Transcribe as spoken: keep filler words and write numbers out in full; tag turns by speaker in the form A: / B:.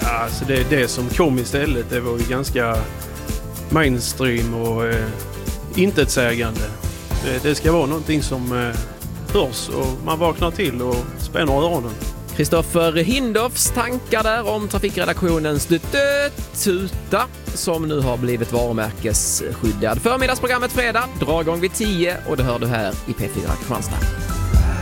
A: Alltså det, det som kom istället, det var ju ganska mainstream och eh, intetsägande. Det, det ska vara någonting som eh, hörs och man vaknar till och spänner öronen.
B: Kristoffer Hindorffs tankar där om trafikredaktionens tuta som nu har blivit varumärkesskyddad. Förmiddagsprogrammet fredag drar igång vid tio och det hör du här i P fyra Kristianstad.